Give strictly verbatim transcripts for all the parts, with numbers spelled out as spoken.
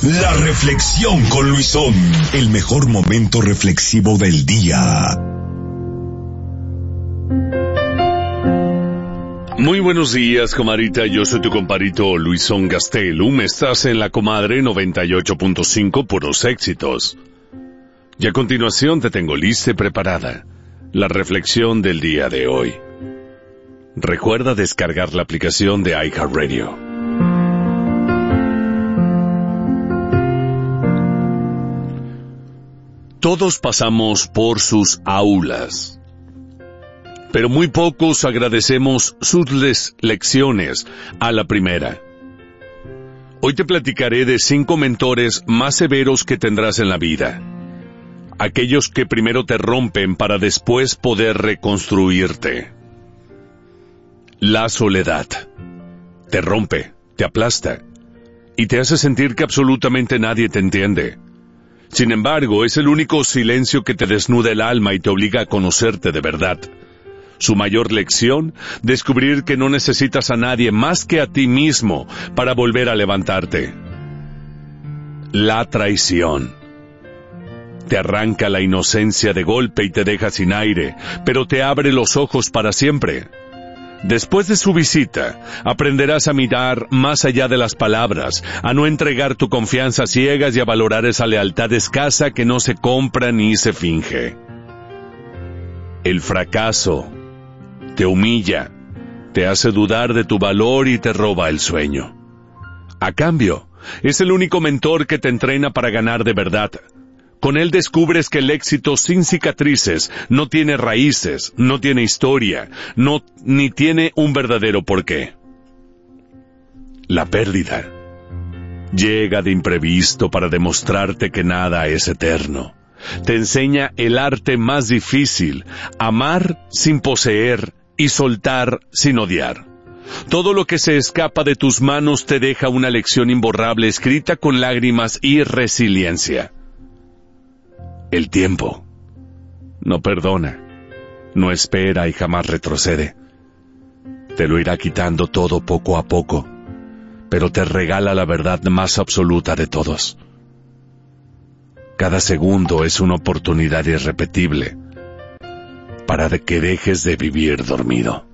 La reflexión con Luisón, el mejor momento reflexivo del día. Muy buenos días, comadrita. Yo soy tu compadrito Luisón Gastelum. Estás en La Comadre noventa y ocho punto cinco, puros éxitos. Y a continuación te tengo lista y preparada la reflexión del día de hoy. Recuerda descargar la aplicación de iHeartRadio. Todos pasamos por sus aulas, pero muy pocos agradecemos sus les- lecciones a la primera. Hoy te platicaré de cinco mentores más severos que tendrás en la vida. Aquellos que primero te rompen para después poder reconstruirte. La soledad te rompe, te aplasta y te hace sentir que absolutamente nadie te entiende. Sin embargo, es el único silencio que te desnuda el alma y te obliga a conocerte de verdad. Su mayor lección, descubrir que no necesitas a nadie más que a ti mismo para volver a levantarte. La traición te arranca la inocencia de golpe y te deja sin aire, pero te abre los ojos para siempre. Después de su visita, aprenderás a mirar más allá de las palabras, a no entregar tu confianza a ciegas y a valorar esa lealtad escasa que no se compra ni se finge. El fracaso te humilla, te hace dudar de tu valor y te roba el sueño. A cambio, es el único mentor que te entrena para ganar de verdad. Con él descubres que el éxito sin cicatrices no tiene raíces, no tiene historia, no, ni tiene un verdadero porqué. La pérdida llega de imprevisto para demostrarte que nada es eterno. Te enseña el arte más difícil, amar sin poseer y soltar sin odiar. Todo lo que se escapa de tus manos te deja una lección imborrable escrita con lágrimas y resiliencia. El tiempo no perdona, no espera y jamás retrocede. Te lo irá quitando todo poco a poco, pero te regala la verdad más absoluta de todos. Cada segundo es una oportunidad irrepetible para que dejes de vivir dormido.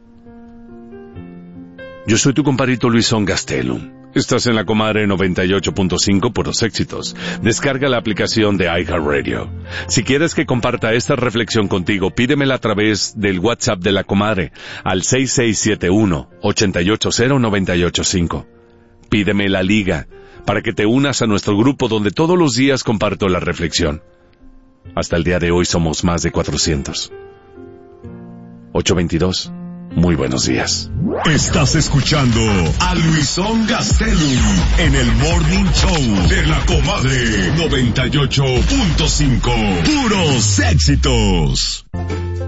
Yo soy tu compadrito Luisón Gastelum. Estás en La Comadre noventa y ocho punto cinco, puros éxitos. Descarga la aplicación de iHeartRadio. Si quieres que comparta esta reflexión contigo, pídemela a través del WhatsApp de La Comadre al seis seis siete uno, ocho ocho cero, nueve ocho cinco. Pídeme la liga para que te unas a nuestro grupo donde todos los días comparto la reflexión. Hasta el día de hoy somos más de cuatrocientos. ocho veintidós. Muy buenos días. Estás escuchando a Luisón Gastelum en el Morning Show de La Comadre noventa y ocho punto cinco. Puros éxitos.